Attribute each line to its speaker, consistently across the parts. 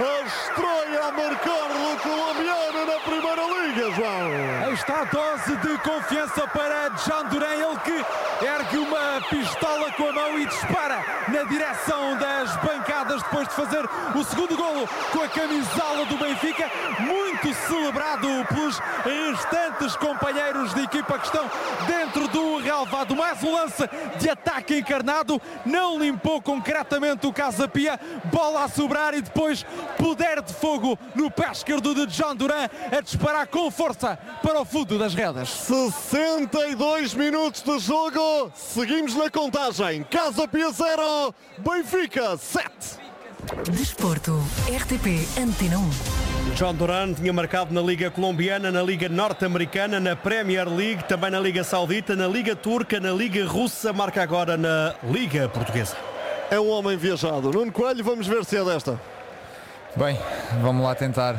Speaker 1: A estreia a marcar do colombiano na Primeira Liga, João.
Speaker 2: Aí está a dose de confiança para John Duran, ele que ergue uma pistola com a mão e dispara na direção das bancadas depois de fazer o segundo golo com a camisola do Benfica, muito celebrado pelos restantes companheiros de equipa que estão dentro do relvado. Mais um lance de ataque encarnado, não limpou concretamente o Casa Pia, bola a sobrar e depois poder de fogo no pé esquerdo de John Duran a disparar com força para o fundo das redes.
Speaker 1: 62 minutos de jogo, seguimos na contagem. Casa Pia 0, Benfica 7.
Speaker 3: Desporto, RTP Antena 1.
Speaker 4: John Duran tinha marcado na Liga Colombiana, na Liga Norte-Americana, na Premier League, também na Liga Saudita, na Liga Turca, na Liga Russa, marca agora na Liga Portuguesa.
Speaker 1: É um homem viajado. Nuno Coelho, vamos ver se é desta.
Speaker 5: Bem, vamos lá tentar.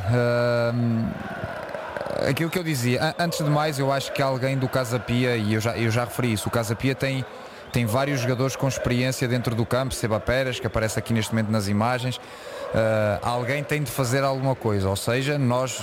Speaker 5: Aquilo que eu dizia, antes de mais, eu acho que alguém do Casa Pia, e eu já referi isso, o Casa Pia tem vários jogadores com experiência dentro do campo, Seba Pérez, que aparece aqui neste momento nas imagens. Alguém tem de fazer alguma coisa, ou seja,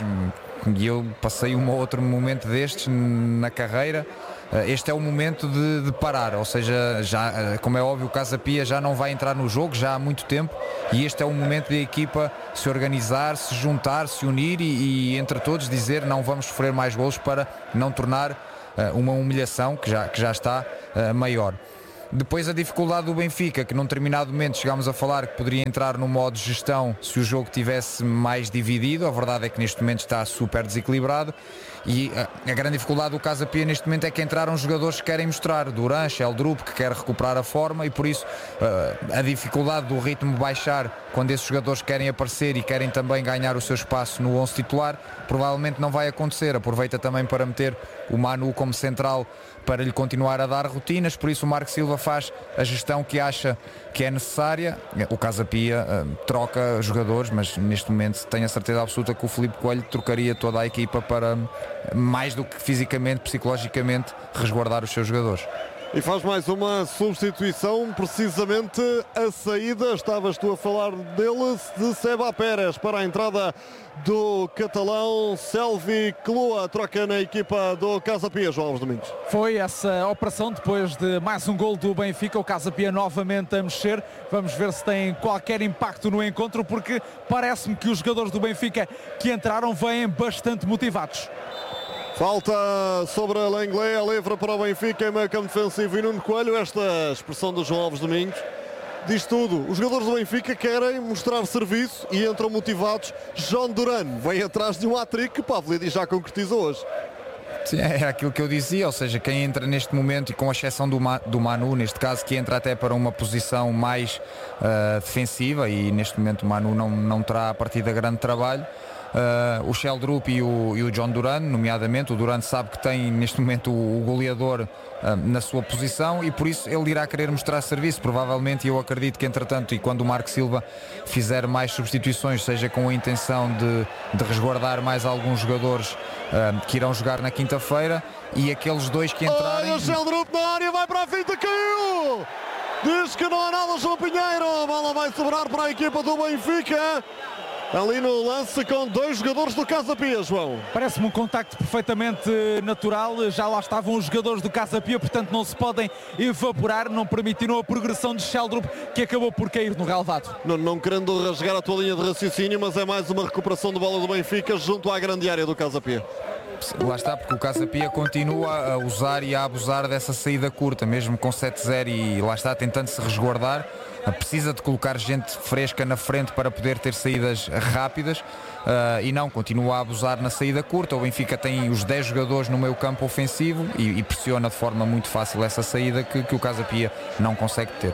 Speaker 5: e eu passei um ou outro momento destes na carreira. Este é o momento de parar, ou seja, já, como é óbvio, o Casa Pia já não vai entrar no jogo já há muito tempo e este é o momento da equipa se organizar, se juntar, se unir e entre todos dizer não vamos sofrer mais golos para não tornar uma humilhação que já está maior. Depois a dificuldade do Benfica, que num determinado momento chegámos a falar que poderia entrar no modo de gestão se o jogo tivesse mais dividido. A verdade é que neste momento está super desequilibrado e a grande dificuldade do Casa Pia neste momento é que entraram jogadores que querem mostrar, Duran, Sheldrup, que quer recuperar a forma e por isso a dificuldade do ritmo baixar quando esses jogadores querem aparecer e querem também ganhar o seu espaço no 11 titular, provavelmente não vai acontecer. Aproveita também para meter o Manu como central para lhe continuar a dar rotinas, por isso o Marco Silva faz a gestão que acha que é necessária. O Casa Pia troca jogadores, mas neste momento tenho a certeza absoluta que o Filipe Coelho trocaria toda a equipa para, mais do que fisicamente, psicologicamente, resguardar os seus jogadores.
Speaker 1: E faz mais uma substituição, precisamente a saída, estavas tu a falar dele, de Seba Pérez para a entrada do catalão Selvi Cloa, troca na equipa do Casa Pia, João Alves Domingos.
Speaker 2: Foi essa operação depois de mais um gol do Benfica, o Casa Pia novamente a mexer. Vamos ver se tem qualquer impacto no encontro, porque parece-me que os jogadores do Benfica que entraram vêm bastante motivados.
Speaker 1: Falta sobre a Lenglet, a livre para o Benfica em meio campo defensivo e Nuno Coelho. Esta expressão do João Alves Domingos diz tudo. Os jogadores do Benfica querem mostrar serviço e entram motivados. John Duran vem atrás de um hat-trick que Pavlidis já concretizou hoje.
Speaker 5: Sim, é aquilo que eu dizia, ou seja, quem entra neste momento e com a exceção do Manu, neste caso, que entra até para uma posição mais defensiva e neste momento o Manu não terá a partir de grande trabalho. O Sheldrup e o John Duran, nomeadamente, o Duran sabe que tem neste momento o goleador na sua posição e por isso ele irá querer mostrar serviço, provavelmente, e eu acredito que entretanto, e quando o Marco Silva fizer mais substituições, seja com a intenção de resguardar mais alguns jogadores que irão jogar na quinta-feira, e aqueles dois que entrarem...
Speaker 1: O Sheldrup na área, vai para a finta, caiu! Diz que não há nada, João Pinheiro, a bola vai sobrar para a equipa do Benfica. Ali no lance com dois jogadores do Casa Pia, João.
Speaker 2: Parece-me um contacto perfeitamente natural. Já lá estavam os jogadores do Casa Pia, portanto não se podem evaporar. Não permitiram a progressão de Sheldrup, que acabou por cair no relvado.
Speaker 1: Não querendo rasgar a tua linha de raciocínio, mas é mais uma recuperação de bola do Benfica junto à grande área do Casa Pia.
Speaker 5: Lá está, porque o Casa Pia continua a usar e a abusar dessa saída curta, mesmo com 7-0, e lá está tentando se resguardar. Precisa de colocar gente fresca na frente para poder ter saídas rápidas e não, continua a abusar na saída curta. O Benfica tem os 10 jogadores no meio campo ofensivo e pressiona de forma muito fácil essa saída que o Casa Pia não consegue ter.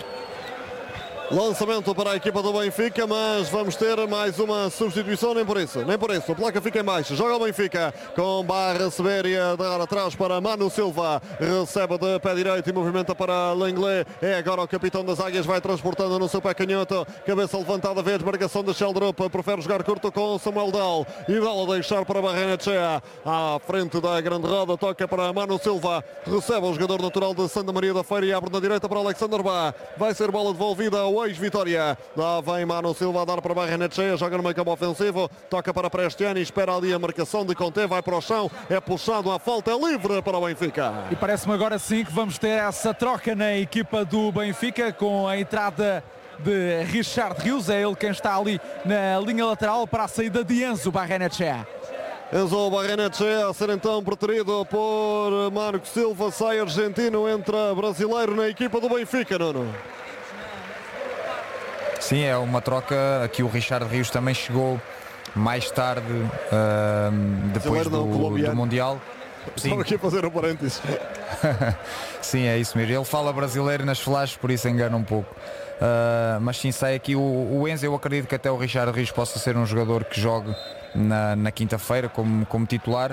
Speaker 1: Lançamento para a equipa do Benfica, mas vamos ter mais uma substituição, nem por isso. A placa fica em baixo, joga o Benfica com Barra Severia, dar atrás para Manu Silva, recebe de pé direito e movimenta para Lenglet. É agora o capitão das Águias, vai transportando no seu pé canhoto, cabeça levantada, vez marcação de Sheldrup, prefere jogar curto com Samuel Dal e Dal a deixar para Barrenechea, à frente da grande roda, toca para Manu Silva, recebe o jogador natural de Santa Maria da Feira e abre na direita para Alexander Bá, vai ser bola devolvida ao o ex-Vitória. Lá vem Mano Silva a dar para Barrenetxea, joga no meio campo ofensivo, toca para Prestiani, espera ali a marcação de Conte, vai para o chão, é puxado, a falta é livre para o Benfica.
Speaker 2: E parece-me agora sim que vamos ter essa troca na equipa do Benfica com a entrada de Richard Rios, é ele quem está ali na linha lateral para a saída de Enzo Barrenetxea.
Speaker 1: Enzo Barrenetxea a ser então preterido por Marco Silva, sai argentino, entra brasileiro na equipa do Benfica, Nuno.
Speaker 5: Sim, é uma troca. Aqui o Richard Rios também chegou mais tarde, depois do Mundial.
Speaker 1: Estou aqui a fazer um parênteses.
Speaker 5: Sim, é isso mesmo. Ele fala brasileiro nas flashes, por isso engana um pouco. Mas sim, sai aqui o Enzo. Eu acredito que até o Richard Rios possa ser um jogador que jogue na quinta-feira como titular.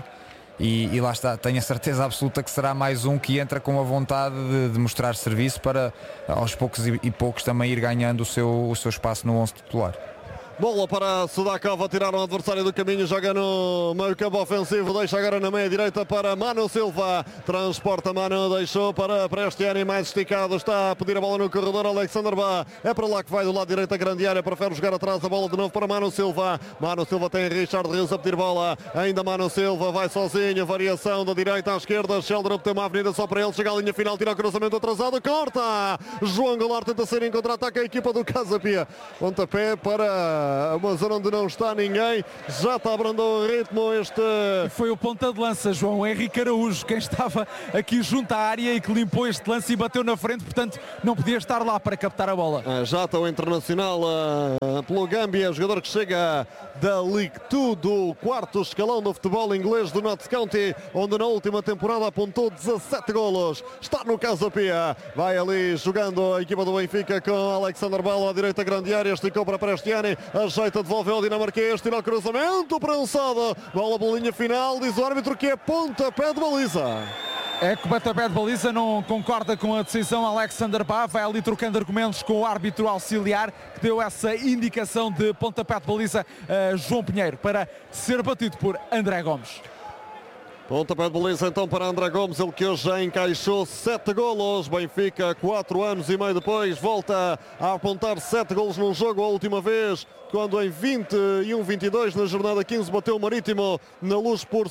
Speaker 5: E lá está, tenho a certeza absoluta que será mais um que entra com a vontade de mostrar serviço para aos poucos e poucos também ir ganhando o seu espaço no 11 titular.
Speaker 1: Bola para Sudakova, tirar o adversário do caminho, joga no meio campo ofensivo, deixa agora na meia direita para Mano Silva, transporta Mano, deixou para Prestiani, mais esticado, está a pedir a bola no corredor, Alexander Bá, é para lá que vai do lado direito a grande área, prefere jogar atrás, a bola de novo para Mano Silva tem Richard Rios a pedir bola, ainda Mano Silva, vai sozinho, variação da direita à esquerda, Sheldrup tem uma avenida só para ele, chega à linha final, tira o cruzamento atrasado, corta, João Goulart tenta sair em contra-ataque, a equipa do Casa Pia, pontapé para uma zona onde não está ninguém, já está abrando o ritmo este...
Speaker 2: Foi o ponta de lança, João Henrique Araújo, quem estava aqui junto à área e que limpou este lance e bateu na frente, portanto não podia estar lá para captar a bola.
Speaker 1: Já está o internacional pelo Gâmbia, jogador que chega da League 2, do quarto escalão do futebol inglês do Notts County, onde na última temporada apontou 17 golos. Está no Casa Pia, vai ali jogando a equipa do Benfica com Alexander Bala à direita, grande área, esticou para Prestiani, ajeita, devolveu ao dinamarquês, tira o cruzamento, prensado, bola pela linha final, diz o árbitro que é pontapé de baliza.
Speaker 2: É que o pontapé de baliza, não concorda com a decisão Alexander Bá, vai ali trocando argumentos com o árbitro auxiliar que deu essa indicação de pontapé de baliza a João Pinheiro para ser batido por André Gomes.
Speaker 1: Pontapé de baliza então para André Gomes, ele que hoje já encaixou 7 golos. Benfica, 4 anos e meio depois, volta a apontar 7 golos num jogo, a última vez quando em 21-22 na jornada 15 bateu o Marítimo na Luz por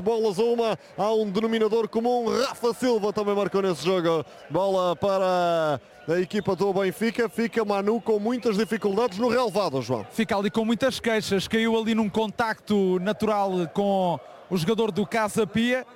Speaker 1: 7-1. Há um denominador comum, Rafa Silva também marcou nesse jogo. Bola para a equipa do Benfica, fica Manu com muitas dificuldades no relevado, João.
Speaker 2: Fica ali com muitas queixas, caiu ali num contacto natural com o jogador do Casa Pia,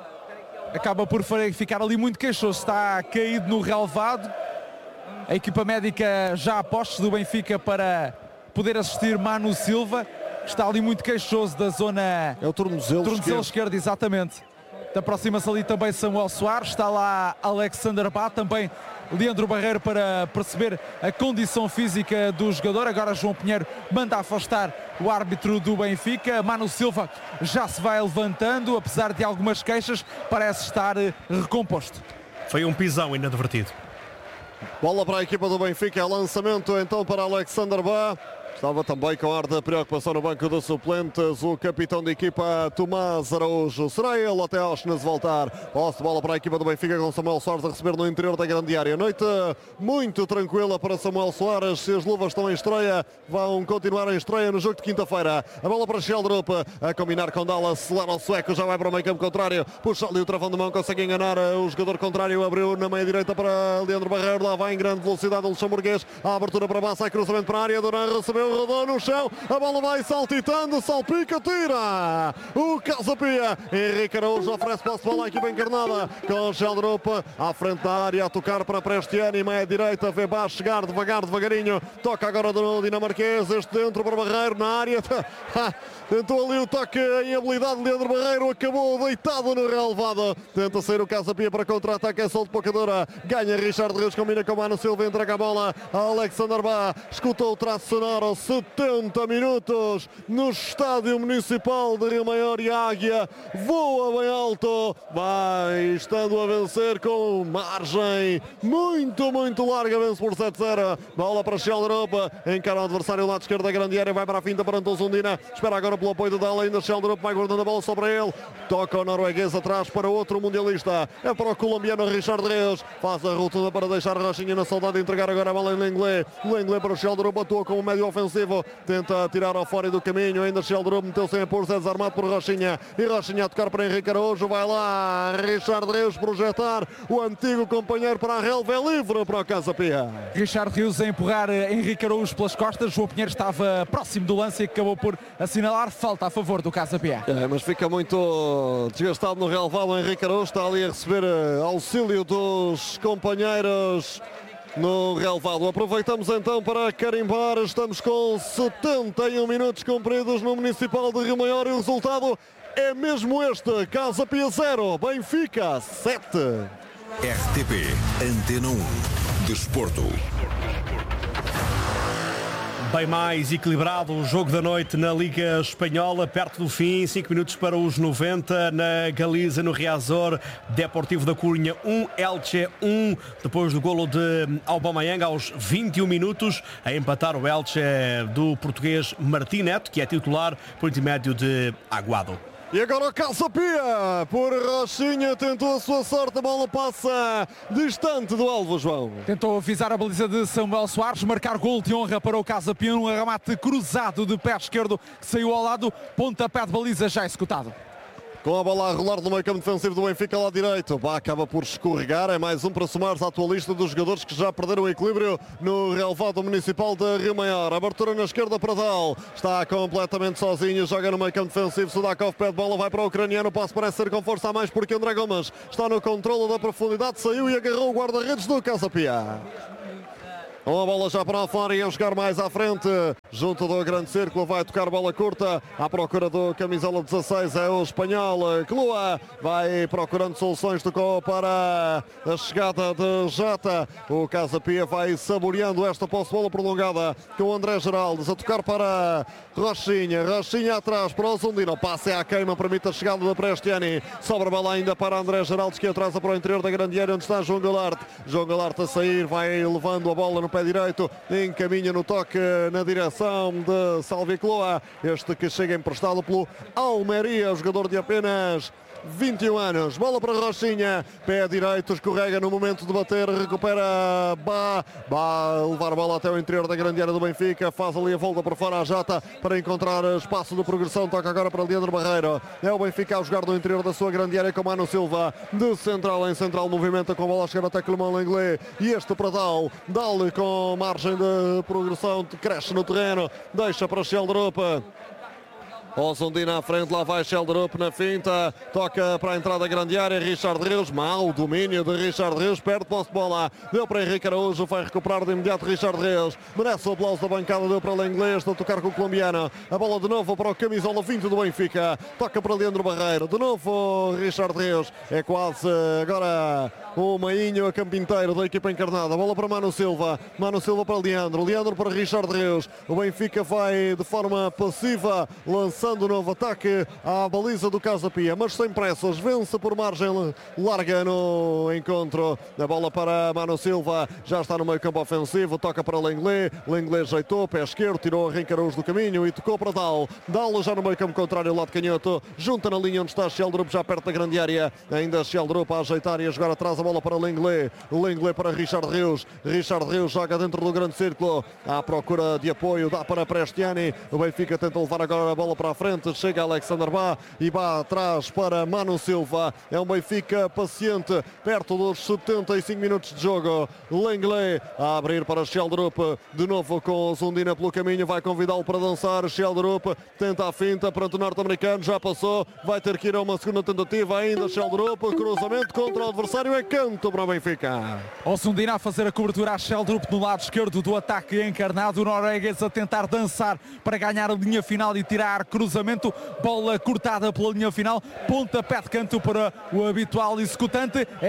Speaker 2: acaba por ficar ali muito queixoso, está caído no relevado. A equipa médica já a postos do Benfica para poder assistir Mano Silva, está ali muito queixoso da zona...
Speaker 1: É o tornozelo
Speaker 2: esquerdo, exatamente. Aproxima-se ali também Samuel Soares, está lá Alexander Bá, também Leandro Barreiro para perceber a condição física do jogador. Agora João Pinheiro manda afastar o árbitro do Benfica. Mano Silva já se vai levantando, apesar de algumas queixas, parece estar recomposto.
Speaker 4: Foi um pisão inadvertido.
Speaker 1: Bola para a equipa do Benfica, lançamento então para Alexander Bá. Estava também com ar de preocupação no banco de suplentes o capitão da equipa, Tomás Araújo. Será ele até Auschwitz voltar. Posse de bola para a equipa do Benfica com Samuel Soares a receber no interior da grande área. Noite muito tranquila para Samuel Soares. Se as luvas estão em estreia, vão continuar em estreia no jogo de quinta-feira. A bola para Sheldrup a combinar com Dallas. Acelera o sueco, já vai para o meio campo contrário. Puxa ali o travão de mão, consegue enganar o jogador contrário. Abriu na meia direita para Leandro Barreiro. Lá vai em grande velocidade o luxemburguês. A abertura para Bassa, cruzamento para a área. Duran recebeu. Rodou no chão, a bola vai saltitando, salpica, tira o Casa Pia. Henrique Araújo oferece passo de bola aqui bem encarnada com Sheldrup à frente da área, a tocar para Prestiani, meia direita, vê Bá chegar devagarinho, toca agora do dinamarquês, este dentro para Barreiro na área. Tentou ali o toque em habilidade de Leandro Barreiro, acabou deitado no relevado. Tenta sair o Casa Pia para contra-ataque, é solto poucadora. Ganha Richard Rios, combina com Mano Silva, entrega a bola a Alexander Bá. Escutou o traço sonoro, 70 minutos no Estádio Municipal de Rio Maior, e a Águia voa bem alto, vai estando a vencer com margem muito larga, vence por 7-0. Bola para Sheldrup, encara o adversário lado esquerdo da grande área, vai para a finta para Anton Zundina, espera agora pelo apoio de Dala, ainda Sheldrup vai guardando a bola só para ele, toca o norueguês atrás para outro mundialista, é para o colombiano Richard Reus, faz a rotunda para deixar Rochinha na saudade, entregar agora a bola em Lenglet para o Sheldrup, atua como médio ofensivo, tenta tirar ao fora do caminho, ainda Sheldrup meteu-se em pôr, desarmado por Rochinha, e Rochinha a tocar para Henrique Araújo, vai lá Richard Reus projetar o antigo companheiro para a relva, é livre para o Casa Pia.
Speaker 2: Richard Reus a empurrar Henrique Araújo pelas costas, João Pinheiro estava próximo do lance e acabou por assinalar falta a favor do Casa Pia.
Speaker 1: Mas fica muito desgastado no relvado, Henrique Araújo está ali a receber auxílio dos companheiros no relvado. Aproveitamos então para carimbar, estamos com 71 minutos cumpridos no Municipal de Rio Maior e o resultado é mesmo este: Casa Pia 0, Benfica 7.
Speaker 6: RTP Antena 1 Desporto.
Speaker 4: Bem mais equilibrado o jogo da noite na Liga Espanhola, perto do fim, 5 minutos para os 90, na Galiza, no Riazor, Deportivo da Coruña 1, Elche 1, depois do golo de Aubameyang aos 21 minutos, a empatar o Elche do português Martim Neto, que é titular por intermédio de Aguado.
Speaker 1: E agora o Casa Pia, por Rochinha, tentou a sua sorte, a bola passa distante do alvo, João.
Speaker 2: Tentou avisar a baliza de Samuel Soares, marcar gol de honra para o Casa Pia, um remate cruzado de pé esquerdo que saiu ao lado, pontapé de baliza já executado.
Speaker 1: Com a bola a rolar no meio campo defensivo do Benfica lá direito, acaba por escorregar, é mais um para somar-se à tua lista dos jogadores que já perderam o equilíbrio no relvado municipal de Rio Maior. Abertura na esquerda para Dal, está completamente sozinho, joga no meio campo defensivo, Sudakov pede bola, vai para o ucraniano, o passo parece ser com força a mais porque André Gomes está no controle da profundidade, saiu e agarrou o guarda-redes do Casa Pia. Com a bola já para fora e a jogar mais à frente, junto do grande círculo, vai tocar bola curta, à procura do camisola 16, é o espanhol Cloa, vai procurando soluções, tocou para a chegada de Jota, o Casa Pia vai saboreando esta posse de bola prolongada, com o André Geraldes a tocar para Rochinha atrás para o Zundina, o passe à queima, permite a chegada da Prestiani, sobra bola ainda para André Geraldes, que atrasa para o interior da grande área, onde está João Galarte a sair, vai levando a bola no pé direito, encaminha no toque na direção de Salvi Cloa, este que chega emprestado pelo Almeria, jogador de apenas 21 anos, bola para Rochinha, pé direito, escorrega no momento de bater, recupera Bá, levar a bola até o interior da grande área do Benfica, faz ali a volta por fora a Jota para encontrar espaço de progressão, toca agora para Leandro Barreiro, é o Benfica a jogar do interior da sua grande área com Mano Silva, de central em central, movimenta com a bola a chegar até Clemão Lenglet, e este para Dal com margem de progressão, cresce no terreno, deixa para Sheldrup. O Zundina à frente, lá vai Sheldrup na finta, toca para a entrada da grande área, Richard Reus, mau domínio de Richard Reus, perde posse de bola, deu para Henrique Araújo, vai recuperar de imediato Richard Reus, merece o aplauso da bancada, deu para o inglês, a tocar com o colombiano, a bola de novo para o camisola 20 do Benfica, toca para Leandro Barreiro, de novo Richard Reus, é quase agora o mainho a campo inteiro da equipa encarnada, a bola para Mano Silva para Leandro para Richard Reus, o Benfica vai de forma passiva, lançando o novo ataque à baliza do Casa Pia, mas sem pressas, vence por margem larga no encontro, a bola para Mano Silva, já está no meio campo ofensivo, toca para Lenglet ajeitou, pé esquerdo, tirou Henrique Araújo do caminho e tocou para Dal já no meio campo contrário, lado canhoto, junta na linha onde está Sheldrup, já perto da grande área, ainda Sheldrup a ajeitar e a jogar atrás, a bola para Lenglet para Richard Reus joga dentro do grande círculo, à procura de apoio, dá para Prestiani, o Benfica tenta levar agora a bola para a frente, chega Alexander Bá e Bá atrás para Mano Silva, é um Benfica paciente, perto dos 75 minutos de jogo, Lenglet a abrir para Sheldrup, de novo com o Zundina pelo caminho, vai convidá-lo para dançar, Sheldrup tenta a finta perante o norte-americano, já passou, vai ter que ir a uma segunda tentativa ainda, Sheldrup, cruzamento contra o adversário, é canto para o Benfica.
Speaker 2: O Zundina a fazer a cobertura a Sheldrup no lado esquerdo do ataque encarnado, o norueguês a tentar dançar para ganhar a linha final e tirar cruzamento, bola cortada pela linha final, pontapé de canto para o habitual executante, é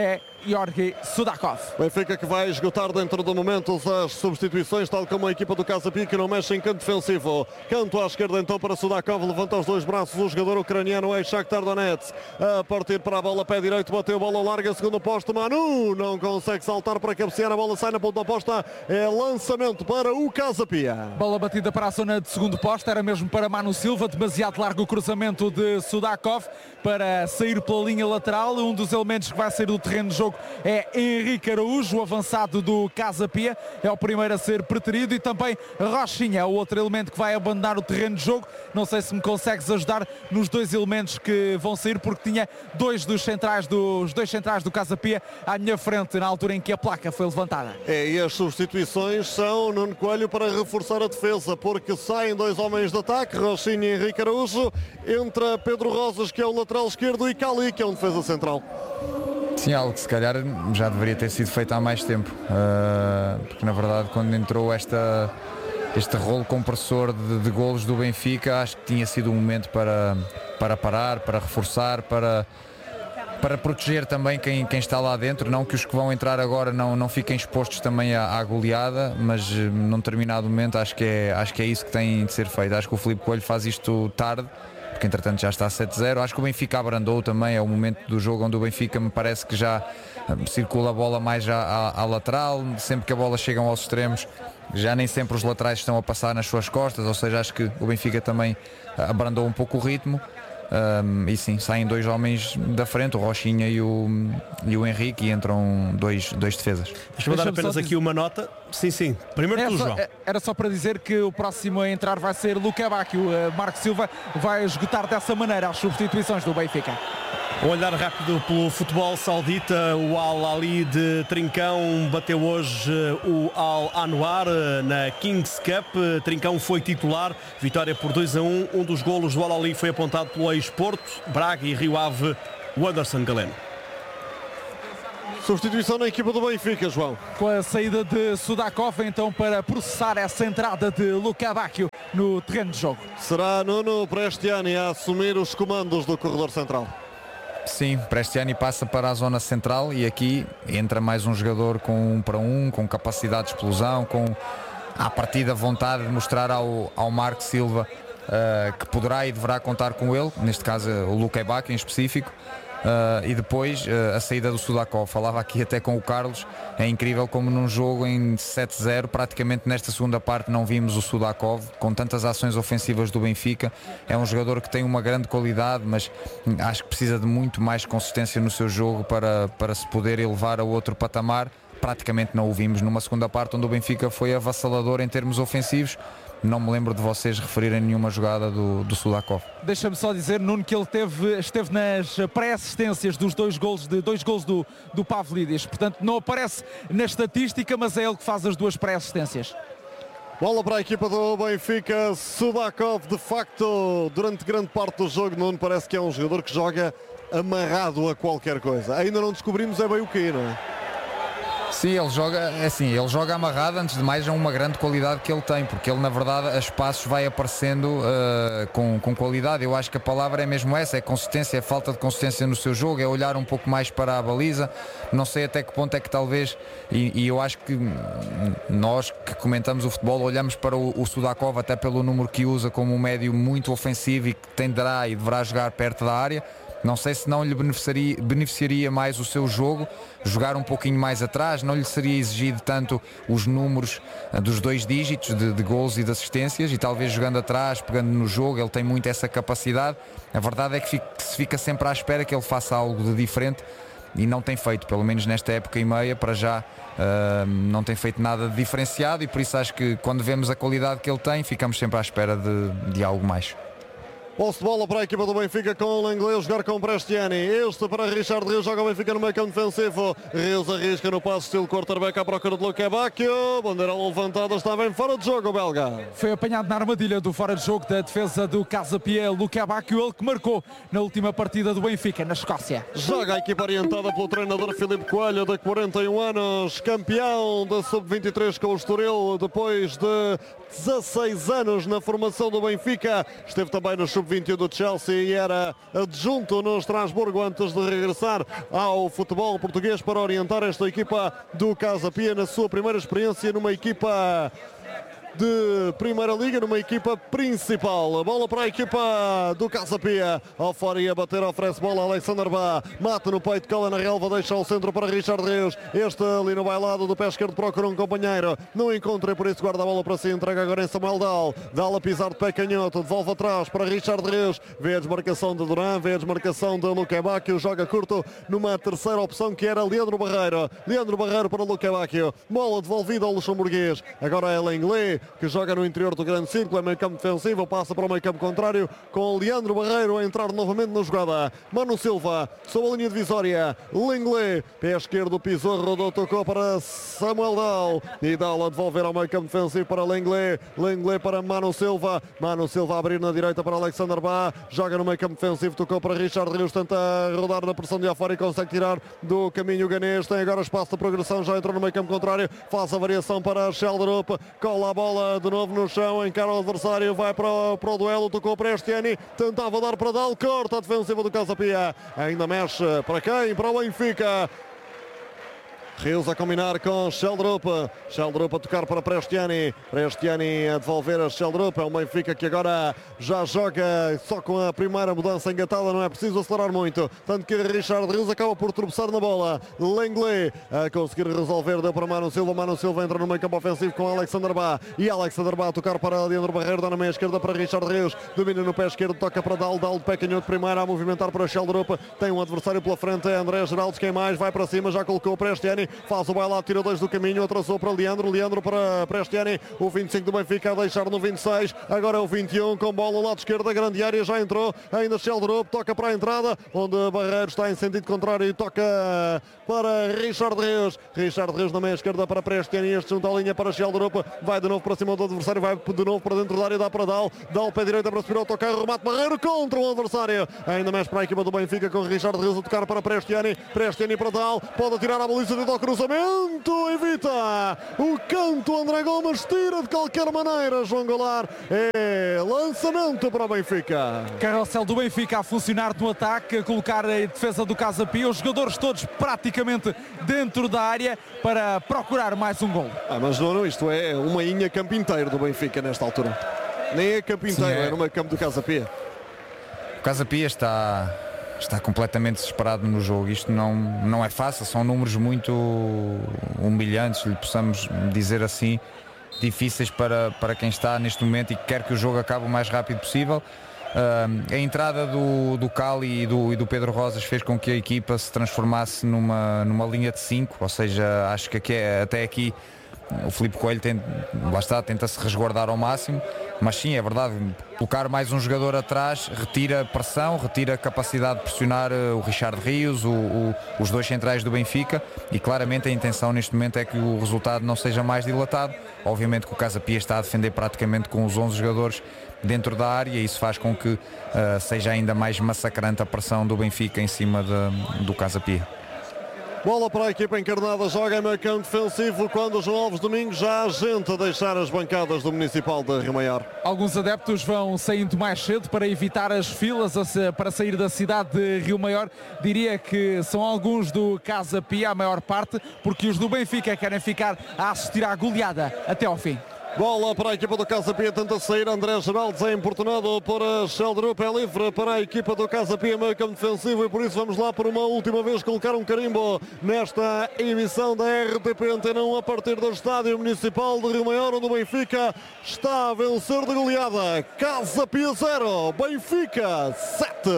Speaker 2: Georgi Sudakov.
Speaker 1: Benfica que vai esgotar dentro de momentos as substituições, tal como a equipa do Casa Pia, que não mexe em canto defensivo. Canto à esquerda então para Sudakov, levanta os dois braços o jogador ucraniano é Shakhtar Donetsk. A partir para a bola, pé direito, bateu bola larga, segundo posto, Manu não consegue saltar para cabecear, a bola sai na ponta oposta, é lançamento para o Casa Pia.
Speaker 2: Bola batida para a zona de segundo posto, era mesmo para Manu Silva, demasiado largo o cruzamento de Sudakov para sair pela linha lateral. Um dos elementos que vai sair do terreno de jogo é Henrique Araújo, o avançado do Casa Pia, é o primeiro a ser preterido, e também Rochinha, o outro elemento que vai abandonar o terreno de jogo. Não sei se me consegues ajudar nos dois elementos que vão sair, porque tinha dois centrais do Casa Pia à minha frente na altura em que a placa foi levantada.
Speaker 1: E as substituições são Nuno Coelho para reforçar a defesa, porque saem dois homens de ataque, Rochinha e Henrique Araújo, entra Pedro Rosas, que é o lateral esquerdo, e Cali, que é um defesa central.
Speaker 5: Sim, algo que se calhar já deveria ter sido feito há mais tempo, porque na verdade quando entrou este rolo compressor de golos do Benfica, acho que tinha sido um momento para parar, para reforçar, para proteger também quem está lá dentro. Não que os que vão entrar agora não fiquem expostos também à goleada, mas num determinado momento acho que é isso que tem de ser feito. Acho que o Filipe Coelho faz isto tarde, porque entretanto já está 7-0. Acho que o Benfica abrandou também, é o momento do jogo onde o Benfica me parece que já circula a bola mais à lateral, sempre que a bola chega aos extremos, já nem sempre os laterais estão a passar nas suas costas, ou seja, acho que o Benfica também abrandou um pouco o ritmo. E sim, saem dois homens da frente, o Rochinha e o Henrique, e entram dois defesas.
Speaker 4: Deixa-me dar apenas aqui uma nota. Sim, primeiro tu, João.
Speaker 2: Era só para dizer que o próximo a entrar vai ser Luca Bacchio. Marco Silva vai esgotar dessa maneira as substituições do Benfica.
Speaker 4: Um olhar rápido pelo futebol saudita. O Al-Ali de Trincão bateu hoje o Al-Anwar na Kings Cup. Trincão foi titular, vitória por 2-1. Um dos golos do Al-Ali foi apontado pelo ex-Porto, Braga e Rio Ave, o Anderson Galeno.
Speaker 1: Substituição na equipa do Benfica, João.
Speaker 2: Com a saída de Sudakov, então, para processar essa entrada de Luca Bacchio no terreno de jogo.
Speaker 1: Será Nuno Prestiani a assumir os comandos do corredor central.
Speaker 5: Sim, Prestiani passa para a zona central e aqui entra mais um jogador com 1 para 1, com capacidade de explosão, com à partida vontade de mostrar ao Marco Silva que poderá e deverá contar com ele, neste caso o Luca Bacchio em específico. E depois a saída do Sudakov. Falava aqui até com o Carlos, é incrível como num jogo em 7-0, praticamente nesta segunda parte não vimos o Sudakov com tantas ações ofensivas do Benfica. É um jogador que tem uma grande qualidade, mas acho que precisa de muito mais consistência no seu jogo para se poder elevar a outro patamar. Praticamente não o vimos numa segunda parte onde o Benfica foi avassalador em termos ofensivos. Não me lembro de vocês referirem nenhuma jogada do Sudakov.
Speaker 2: Deixa-me só dizer, Nuno, que ele esteve nas pré-assistências dos dois golos do Pavlidis. Portanto, não aparece na estatística, mas é ele que faz as duas pré-assistências.
Speaker 1: Bola para a equipa do Benfica. Sudakov, de facto, durante grande parte do jogo, Nuno, parece que é um jogador que joga amarrado a qualquer coisa. Ainda não descobrimos bem o que, não é?
Speaker 5: Sim, ele joga amarrado. Antes de mais, é uma grande qualidade que ele tem, porque ele na verdade a espaços vai aparecendo com qualidade. Eu acho que a palavra é mesmo essa, é consistência, é falta de consistência no seu jogo, é olhar um pouco mais para a baliza. Não sei até que ponto é que talvez, e eu acho que nós que comentamos o futebol olhamos para o Sudakov até pelo número que usa como um médio muito ofensivo e que tenderá e deverá jogar perto da área. Não sei se não lhe beneficiaria mais o seu jogo, jogar um pouquinho mais atrás, não lhe seria exigido tanto os números dos 2 dígitos de gols e de assistências, e talvez jogando atrás, pegando no jogo, ele tem muito essa capacidade. A verdade é que se fica sempre à espera que ele faça algo de diferente e não tem feito, pelo menos nesta época e meia, para já não tem feito nada de diferenciado, e por isso acho que quando vemos a qualidade que ele tem, ficamos sempre à espera de algo mais.
Speaker 1: Posse de bola para a equipa do Benfica com o Lenglet jogar com Prestiani. Este para Richard Rios, joga o Benfica no meio campo defensivo. Rios arrisca no passo estilo quarterback à procura de Luca Bacchio. Bandeira levantada, está bem fora de jogo o belga.
Speaker 2: Foi apanhado na armadilha do fora de jogo da defesa do Casa Pia, Luca Bacchio, ele que marcou na última partida do Benfica na Escócia.
Speaker 1: Joga a equipa orientada pelo treinador Filipe Coelho, de 41 anos, campeão da Sub-23 com o Estoril, depois de 16 anos na formação do Benfica, esteve também no Sub-21 do Chelsea e era adjunto no Estrasburgo antes de regressar ao futebol português para orientar esta equipa do Casa Pia na sua primeira experiência numa equipa de Primeira Liga, numa equipa principal. Bola para a equipa do Casa Pia. Ao fora e a bater, oferece bola a Alexander Bá. Mata no peito, cola na relva, deixa ao centro para Richard Rios. Este ali no bailado do pé esquerdo procura um companheiro. Não encontra e por isso guarda a bola para si. Entrega agora em Samuel Dal. Dal a pisar de pé canhoto. Devolve atrás para Richard Rios. Vê a desmarcação de Duran. Vê a desmarcação de Luque Bacchio. Joga curto numa terceira opção que era Leandro Barreiro. Leandro Barreiro para Luque Bacchio. Bola devolvida ao luxemburguês. Agora é Lenglet, que joga no interior do grande círculo, é meio campo defensivo, passa para o meio campo contrário, com Leandro Barreiro a entrar novamente na jogada. Manu Silva, sob a linha divisória, Lenglet, pé esquerdo, pisou, rodou, tocou para Samuel Dal, e Dal a devolver ao meio campo defensivo para Lenglet, Lenglet para Manu Silva a abrir na direita para Alexander Bá, joga no meio campo defensivo, tocou para Richard Rios, tenta rodar na pressão de afora e consegue tirar do caminho o ganês, tem agora espaço de progressão, já entrou no meio campo contrário, faz a variação para Sheldrup, cola a bola de novo no chão, encara o adversário, vai para o duelo, tocou para Estiani, tentava dar para Dal, corta a defensiva do Casa Pia, ainda mexe para quem? Para o Benfica. Rios a combinar com Sheldrup a tocar para Prestiani a devolver a Sheldrup, é um Benfica que agora já joga só com a primeira mudança engatada, não é preciso acelerar muito, tanto que Richard Rios acaba por tropeçar na bola. Lenglet a conseguir resolver, deu para Manu Silva entra no meio campo ofensivo com Alexander Bá, e Alexander Bá a tocar para Leandro Barreiro, dá na meia esquerda para Richard Rios, domina no pé esquerdo, toca para Dal de pé canhoto primeiro a movimentar para Sheldrup, tem um adversário pela frente, é André Geraldes, quem mais, vai para cima, já colocou o Prestiani, faz o bailado, tira dois do caminho, atrasou para Leandro para Prestiani, o 25 do Benfica a deixar no 26, agora é o 21 com bola ao lado esquerdo, a grande área já entrou, ainda Sheldrup, toca para a entrada, onde Barreiro está em sentido contrário e toca para Richard Rios na meia esquerda para Prestiani, este junto à linha para Sheldrup, vai de novo para cima do adversário, vai de novo para dentro da área, dá para Dal pé direita para subir ao tocar, remate Barreiro contra o adversário, ainda mais para a equipa do Benfica com Richard Rios a tocar para Prestiani para Dal, pode atirar a baliza dentro ao cruzamento, evita o canto, André Gomes tira de qualquer maneira, João Goulart, é lançamento para o Benfica.
Speaker 2: Carrossel do Benfica a funcionar no ataque, a colocar a defesa do Casa Pia, os jogadores todos praticamente dentro da área para procurar mais um gol.
Speaker 1: Mas não, isto é uma inha campo inteiro do Benfica nesta altura, nem é campo inteiro, é no meio campo do Casa Pia.
Speaker 5: O Casa Pia está completamente desesperado no jogo. Isto não é fácil, são números muito humilhantes, lhe possamos dizer assim, difíceis para quem está neste momento e que quer que o jogo acabe o mais rápido possível. A entrada do Cali e do Pedro Rosas fez com que a equipa se transformasse numa linha de 5, ou seja, acho que até aqui o Filipe Coelho tenta-se resguardar ao máximo, mas sim, é verdade, colocar mais um jogador atrás retira pressão, retira capacidade de pressionar o Richard Rios, os dois centrais do Benfica, e claramente a intenção neste momento é que o resultado não seja mais dilatado. Obviamente que o Casa Pia está a defender praticamente com os 11 jogadores dentro da área e isso faz com que seja ainda mais massacrante a pressão do Benfica em cima do Casa Pia.
Speaker 1: Bola para a equipa encarnada, joga em meio campo defensivo quando os João Alves Domingos já há gente a deixar as bancadas do Municipal de Rio Maior.
Speaker 2: Alguns adeptos vão saindo mais cedo para evitar as filas para sair da cidade de Rio Maior. Diria que são alguns do Casa Pia, a maior parte, porque os do Benfica querem ficar a assistir à goleada até ao fim.
Speaker 1: Bola para a equipa do Casa Pia, tenta sair André Geraldes, é importunado por Sheldrup, é livre para a equipa do Casa Pia, meio campo defensivo, e por isso vamos lá por uma última vez colocar um carimbo nesta emissão da RTP Antena 1 a partir do Estádio Municipal de Rio Maior, onde o Benfica está a vencer de goleada. Casa Pia 0, Benfica 7.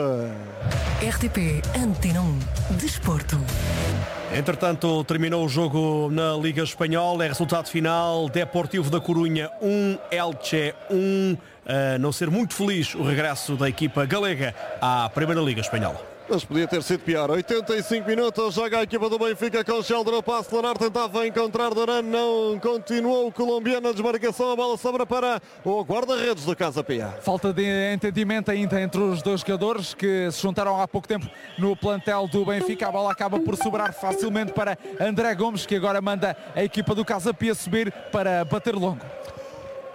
Speaker 3: RTP Antena 1 Desporto.
Speaker 4: Entretanto, terminou o jogo na Liga Espanhola. É resultado final: Deportivo da Corunha 1, Elche 1. Não ser muito feliz o regresso da equipa galega à Primeira Liga Espanhola.
Speaker 1: Mas podia ter sido pior. 85 minutos, joga a equipa do Benfica com Sheldrup a acelerar, tentava encontrar Duran, não continuou o colombiano na desmarcação, a bola sobra para o guarda-redes do Casa Pia.
Speaker 2: Falta de entendimento ainda entre os dois jogadores que se juntaram há pouco tempo no plantel do Benfica. A bola acaba por sobrar facilmente para André Gomes, que agora manda a equipa do Casa Pia subir para bater longo.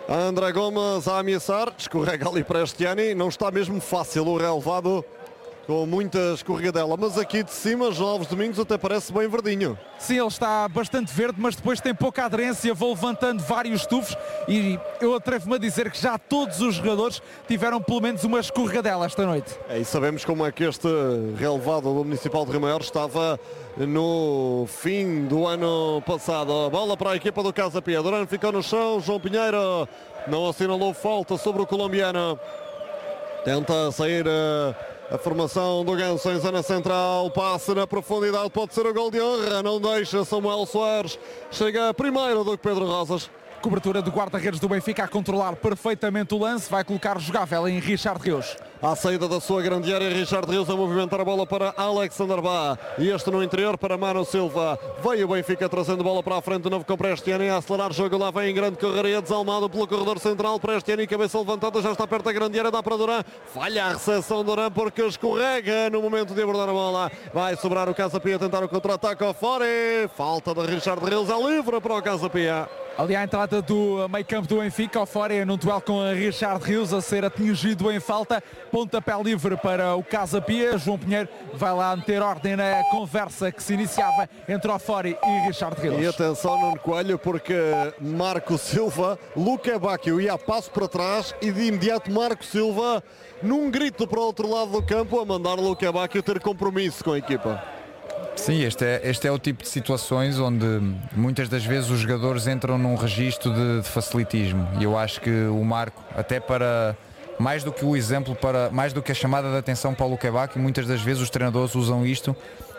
Speaker 1: André Gomes a ameaçar, escorrega ali para Estiani, não está mesmo fácil o relevado, com muita escorregadela, mas aqui de cima, João Alves Domingos até parece bem verdinho.
Speaker 2: Sim, ele está bastante verde, mas depois tem pouca aderência, vou levantando vários tufos e eu atrevo-me a dizer que já todos os jogadores tiveram pelo menos uma escorregadela esta noite.
Speaker 1: E sabemos como é que este relevado do Municipal de Rio Maior estava no fim do ano passado. A bola para a equipa do Casa Pia. Durán ficou no chão, João Pinheiro não assinalou falta sobre o colombiano. Tenta sair a formação do Ganso em zona central, passe na profundidade, pode ser o gol de honra, não deixa Samuel Soares, chega primeiro do que Pedro Rosas.
Speaker 2: Cobertura do guarda-redes do Benfica a controlar perfeitamente o lance, vai colocar jogável em Richard Rios.
Speaker 1: À saída da sua grande área, Richard Rios a movimentar a bola para Alexander Bá. E este no interior para Mano Silva. Veio o Benfica trazendo bola para a frente de novo com Prestiani a acelerar o jogo. Lá vem em grande correria, desalmado pelo corredor central. Prestiani, cabeça levantada, já está perto da grande área, dá para Durán. Falha a recepção Durán porque escorrega no momento de abordar a bola. Vai sobrar o Casa Pia a tentar o contra-ataque ao fora. Falta de Richard Rios, é livre para o Casa Pia.
Speaker 2: Ali à entrada do meio campo do Benfica, ao fora num duelo com a Richard Rios a ser atingido em falta. Pontapé livre para o Casa Pia. João Pinheiro vai lá meter ordem na conversa que se iniciava entre o Fori e Richard Rios.
Speaker 1: E atenção Nuno Coelho, porque Marco Silva, Luca Bacchio ia a passo para trás e de imediato Marco Silva num grito para o outro lado do campo a mandar Luca Bacchio ter compromisso com a equipa.
Speaker 5: Sim, este é o tipo de situações onde muitas das vezes os jogadores entram num registro de facilitismo e eu acho que o Marco, até para mais do que o exemplo, mais do que a chamada de atenção para o Luca Bacchio, muitas das vezes os treinadores usam isto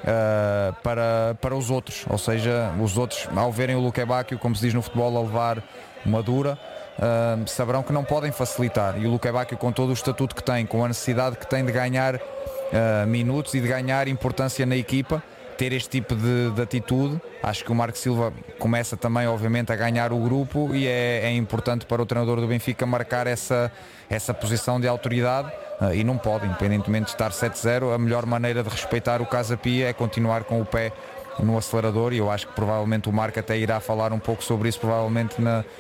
Speaker 5: para os outros, ou seja, os outros ao verem o Luca Bacchio, como se diz no futebol, a levar uma dura, saberão que não podem facilitar e o Luca Bacchio, com todo o estatuto que tem, com a necessidade que tem de ganhar minutos e de ganhar importância na equipa, ter este tipo de atitude, acho que o Marco Silva começa também obviamente a ganhar o grupo e é importante para o treinador do Benfica marcar essa posição de autoridade e não pode, independentemente de estar 7-0, a melhor maneira de respeitar o Casa Pia é continuar com o pé no acelerador e eu acho que provavelmente o Marco até irá falar um pouco sobre isso provavelmente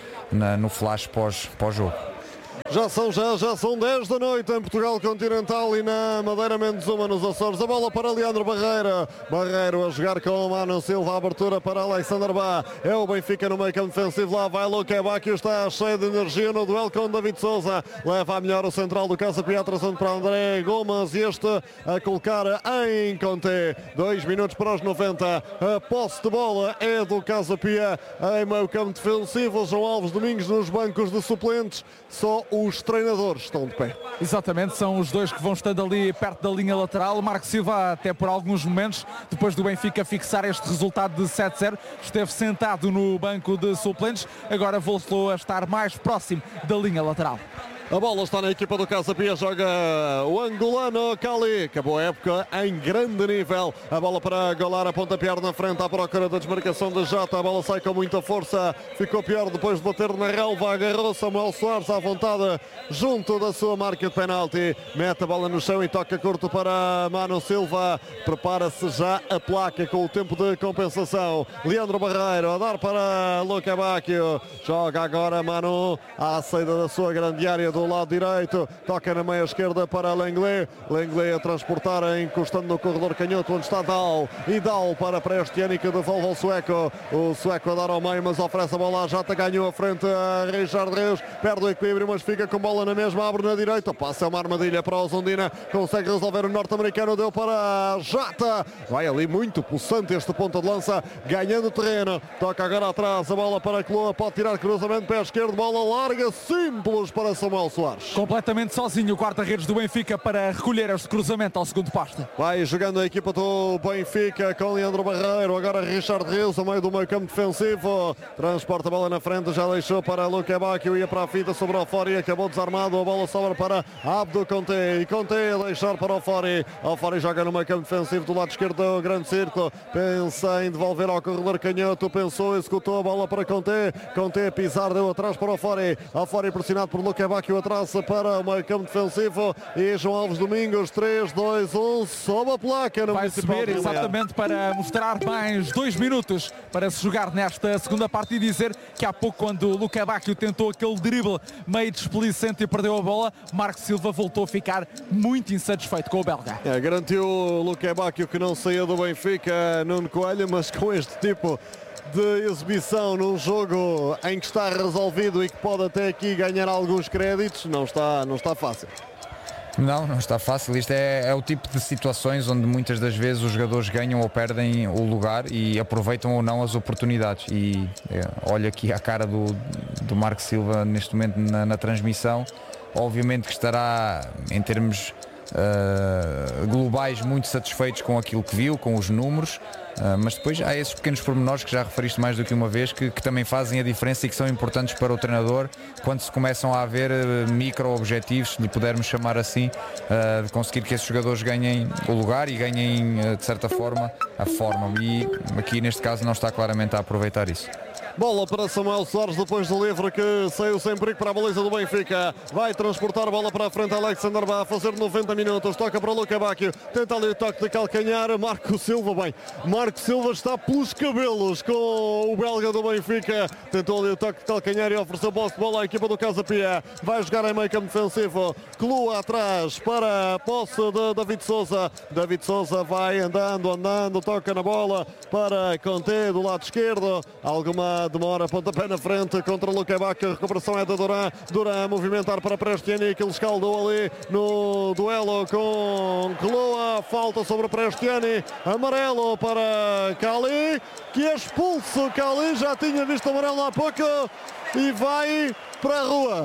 Speaker 5: no flash pós-jogo.
Speaker 1: Já são 10 da noite em Portugal Continental e na Madeira menos uma nos Açores. A bola para Leandro Barreiro a jogar com o Mano Silva, a abertura para Alexander Bá. É o Benfica no meio campo defensivo, lá vai Luca Bacchio, está cheio de energia no duelo com David Souza. Leva a melhor o central do Casa Pia, trazendo para André Gomes e este a colocar em Conté. 2 minutos para os 90. A posse de bola é do Casa Pia em meio campo defensivo. João Alves Domingos nos bancos de suplentes. Só os treinadores estão de pé.
Speaker 2: Exatamente, são os dois que vão estando ali perto da linha lateral. Marco Silva, até por alguns momentos, depois do Benfica fixar este resultado de 7-0, esteve sentado no banco de suplentes, agora voltou a estar mais próximo da linha lateral.
Speaker 1: A bola está na equipa do Casa Pia, joga o angolano Cali. Acabou a época em grande nível. A bola para Golar, a pontapé na frente à procura da desmarcação de Jota. A bola sai com muita força. Ficou pior depois de bater na relva. Agarrou Samuel Soares à vontade junto da sua marca de penalti. Mete a bola no chão e toca curto para Mano Silva. Prepara-se já a placa com o tempo de compensação. Leandro Barreiro a dar para Luca Bacchio. Joga agora Mano à saída da sua grande área do lado direito, toca na meia esquerda para Lenglet a transportar, encostando no corredor canhoto onde está Dal, e Dal para Prestiani que devolve ao sueco, o sueco a dar ao meio mas oferece a bola à Jota, ganhou a frente a Richard Rios, perde o equilíbrio mas fica com bola na mesma, abre na direita, passa uma armadilha para o Zondina, consegue resolver o norte-americano, deu para Jota, vai ali muito pulsante este ponta de lança, ganhando terreno, toca agora atrás a bola para Cloa, pode tirar cruzamento, pé esquerdo, bola larga, simples para Samuel Soares.
Speaker 2: Completamente sozinho o guarda-redes do Benfica para recolher este cruzamento ao segundo poste.
Speaker 1: Vai jogando a equipa do Benfica com Leandro Barreiro, agora Richard Rios ao meio do meio campo defensivo, transporta a bola na frente, já deixou para Luca Bacchio, ia para a fita sobre o Fori, acabou desarmado, a bola sobra para Abdo Conté, e Conté a deixar para o Fori joga no meio campo defensivo do lado esquerdo do grande círculo, pensa em devolver ao corredor canhoto, pensou, executou a bola para Conté a pisar, deu atrás para o Fori pressionado por Luca Bacchio, a traça para o meio campo defensivo e João Alves Domingos, 3, 2, 1, sobe a placa no
Speaker 2: Vai
Speaker 1: Municipal
Speaker 2: subir
Speaker 1: de Rio Maior.
Speaker 2: exatamente para mostrar mais 2 minutos para se jogar nesta segunda parte e dizer que há pouco, quando o Luca Bacchio tentou aquele drible meio desplicente e perdeu a bola, Marco Silva voltou a ficar muito insatisfeito com o belga.
Speaker 1: Garantiu o Luca Bacchio que não saía do Benfica, Nuno Coelho, mas com este tipo de exibição num jogo em que está resolvido e que pode até aqui ganhar alguns créditos, não está fácil.
Speaker 5: Não está fácil. Isto é o tipo de situações onde muitas das vezes os jogadores ganham ou perdem o lugar e aproveitam ou não as oportunidades. E olha aqui a cara do Marco Silva neste momento na transmissão. Obviamente que estará, em termos globais, muito satisfeitos com aquilo que viu, com os números, mas depois há esses pequenos pormenores que já referiste mais do que uma vez que também fazem a diferença e que são importantes para o treinador quando se começam a haver micro-objetivos, se lhe pudermos chamar assim, de conseguir que esses jogadores ganhem o lugar e ganhem de certa forma a forma, e aqui neste caso não está claramente a aproveitar isso.
Speaker 1: Bola para Samuel Soares depois do livre que saiu sem perigo para a baliza do Benfica. Vai transportar a bola para a frente. Alexander vai fazer 90 minutos. Toca para Luca Bacchio. Tenta ali o toque de calcanhar. Marco Silva, bem. Marco Silva está pelos cabelos com o belga do Benfica. Tentou ali o toque de calcanhar e ofereceu posse de bola à equipa do Casa Pia. Vai jogar em meio campo defensivo. Clua atrás para a posse de David Sousa. David Sousa vai andando. Toca na bola para Conté do lado esquerdo. Alguma demora, pontapé na frente contra Luca Bacchio. A recuperação é da Duran. Duran a movimentar para Prestiani, que ele escaldou ali no duelo com Clua. Falta sobre Prestiani. Amarelo para Cali, que expulso. Cali já tinha visto amarelo há pouco e vai para a rua.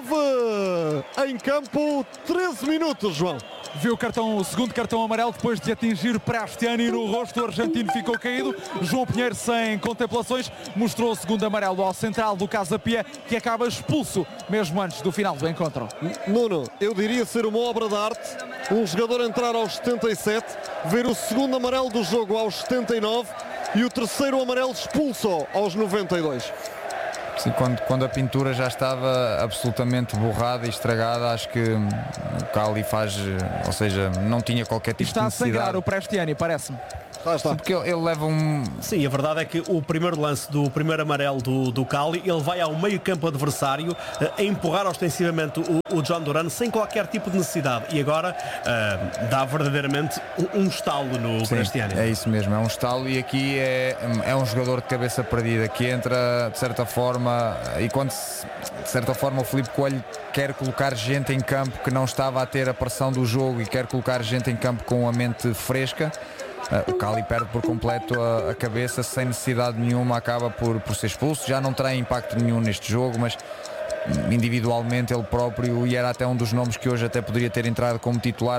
Speaker 1: Esteve em campo 13 minutos, João.
Speaker 2: Viu o segundo cartão amarelo depois de atingir Prestiani no rosto. O argentino ficou caído. João Pinheiro, sem contemplações, mostrou o segundo amarelo ao central do Casa Pia, que acaba expulso mesmo antes do final do encontro.
Speaker 1: Nuno, eu diria ser uma obra de arte um jogador entrar aos 77, ver o segundo amarelo do jogo aos 79 e o terceiro amarelo expulso aos 92.
Speaker 5: Sim, quando a pintura já estava absolutamente borrada e estragada, acho que o Cali faz, ou seja, não tinha qualquer tipo de necessidade.
Speaker 2: Está a sangrar o Prestiani, parece-me.
Speaker 1: Está.
Speaker 5: Porque ele leva um...
Speaker 4: Sim, a verdade é que o primeiro lance do primeiro amarelo do Cali, ele vai ao meio campo adversário a empurrar ostensivamente o John Duran sem qualquer tipo de necessidade, e agora dá verdadeiramente um estalo no Prestiani.
Speaker 5: É isso mesmo, é um estalo, e aqui é um jogador de cabeça perdida que entra de certa forma, e quando de certa forma o Filipe Coelho quer colocar gente em campo que não estava a ter a pressão do jogo e quer colocar gente em campo com a mente fresca, o Cali perde por completo a cabeça, sem necessidade nenhuma, acaba por ser expulso. Já não terá impacto nenhum neste jogo, mas individualmente ele próprio, e era até um dos nomes que hoje até poderia ter entrado como titular,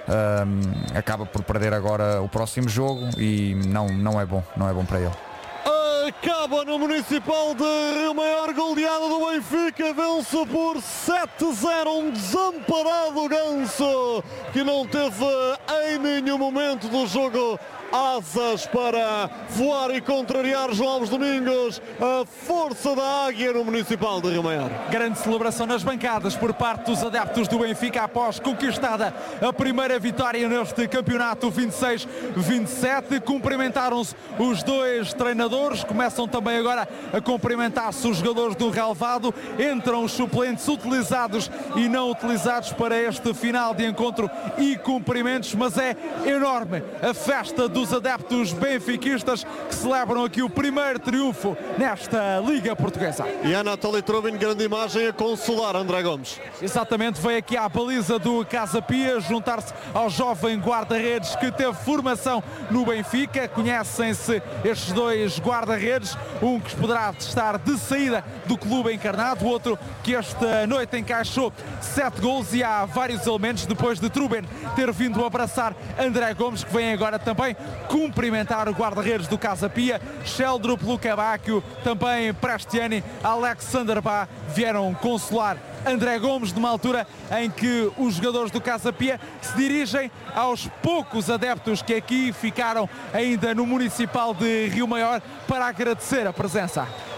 Speaker 5: acaba por perder agora o próximo jogo, e não é bom para ele.
Speaker 1: Acaba no Municipal de Rio Maior, goleada do Benfica, vence por 7-0, um desamparado Ganso, que não teve em nenhum momento do jogo asas para voar e contrariar João Alves Domingos. A força da águia no Municipal de Rio Maior.
Speaker 2: Grande celebração nas bancadas por parte dos adeptos do Benfica após conquistada a primeira vitória neste campeonato, 26-27. Cumprimentaram-se os dois treinadores, começam também agora a cumprimentar-se os jogadores do relvado. Entram os suplentes utilizados e não utilizados para este final de encontro e cumprimentos, mas é enorme a festa dos adeptos benfiquistas que celebram aqui o primeiro triunfo nesta Liga Portuguesa.
Speaker 1: E a Nathalie Trubin, grande imagem, a consolar André Gomes.
Speaker 2: Exatamente, veio aqui à baliza do Casa Pia juntar-se ao jovem guarda-redes que teve formação no Benfica. Conhecem-se estes dois guarda-redes, um que poderá estar de saída do clube encarnado, o outro que esta noite encaixou 7 gols, e há vários elementos depois de Trubin ter vindo abraçar André Gomes, que vem agora também cumprimentar o guarda-redes do Casa Pia. Sheldrup, Luca Bacchio, também Prestiani, Alexander Bá vieram consolar André Gomes numa altura em que os jogadores do Casa Pia se dirigem aos poucos adeptos que aqui ficaram ainda no Municipal de Rio Maior para agradecer a presença.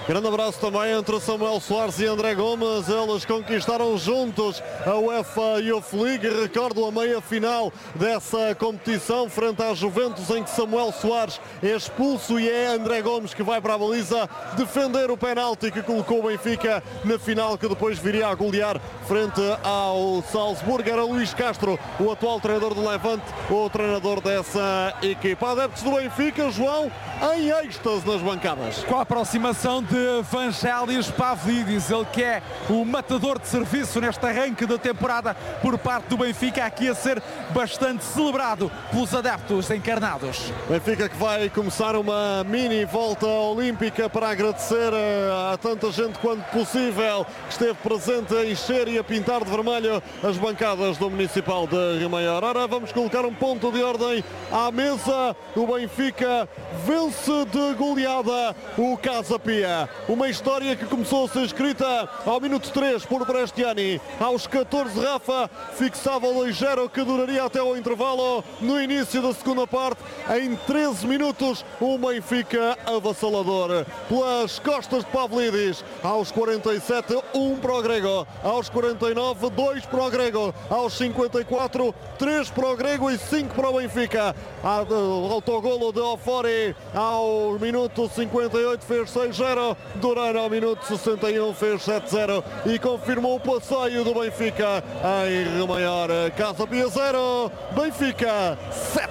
Speaker 1: Grande abraço também entre Samuel Soares e André Gomes. Eles conquistaram juntos a UEFA Youth League. Recordo a meia-final dessa competição frente à Juventus, em que Samuel Soares é expulso e é André Gomes que vai para a baliza defender o penalti que colocou o Benfica na final, que depois viria a golear frente ao Salzburgo. Era Luís Castro, o atual treinador do Levante, o treinador dessa equipa. Adeptos do Benfica, João, em êxtase nas bancadas.
Speaker 2: Com a aproximação de Vangelis Pavlidis, ele que é o matador de serviço neste arranque da temporada por parte do Benfica, aqui a ser bastante celebrado pelos adeptos encarnados.
Speaker 1: Benfica que vai começar uma mini volta olímpica para agradecer a tanta gente quanto possível que esteve presente a encher e a pintar de vermelho as bancadas do Municipal de Rio Maior. Ora, vamos colocar um ponto de ordem à mesa. O Benfica vence de goleada o Casa Pia. Uma história que começou a ser escrita ao minuto 3 por Bresciani. Aos 14, Rafa fixava o 2-0 que duraria até o intervalo. No início da segunda parte, em 13 minutos, o Benfica avassalador. Pelas costas de Pavlidis, aos 47, 1 para o Grego. Aos 49, 2 para o Grego. Aos 54, 3 para o Grego e 5 para o Benfica. Autogolo de Ofori ao minuto 58 fez 6-0. Durano ao minuto 61 fez 7-0 e confirmou o passeio do Benfica em Rio Maior. Casa Pia 0, Benfica 7.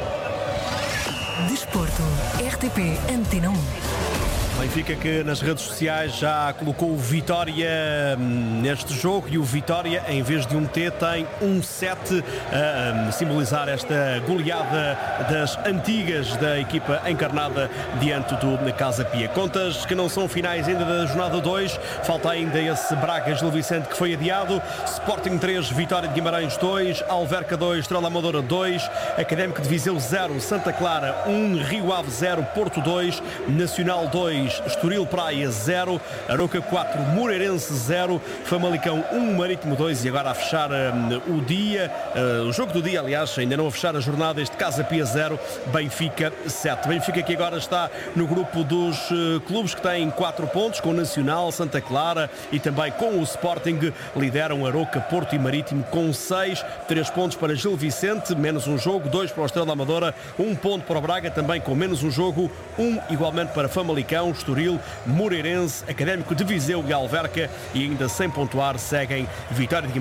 Speaker 3: Desporto, RTP Antena 1.
Speaker 4: Benfica que nas redes sociais já colocou o Vitória neste jogo, e o Vitória, em vez de um T, tem um 7 a simbolizar esta goleada das antigas da equipa encarnada diante do Casa Pia. Contas que não são finais ainda da jornada 2, falta ainda esse Braga-Gil Vicente que foi adiado. Sporting 3, Vitória de Guimarães 2, Alverca 2, Estrela Amadora 2, Académico de Viseu 0, Santa Clara 1, Rio Ave 0, Porto 2, Nacional 2, Estoril Praia 0, Aroca 4, Moreirense 0, Famalicão 1, Marítimo 2, e agora a fechar o dia, o jogo do dia, aliás, ainda não a fechar a jornada, este Casa Pia 0, Benfica 7. Benfica que agora está no grupo dos clubes que têm 4 pontos, com o Nacional, Santa Clara e também com o Sporting. Lideram Aroca, Porto e Marítimo com 6, 3 pontos para Gil Vicente, menos um jogo, 2 para o Estrela Amadora, 1 ponto para o Braga, também com menos um jogo, 1 igualmente para Famalicão, Estoril, Moreirense, Académico de Viseu e Alverca, e ainda sem pontuar seguem Vitória de Guimarães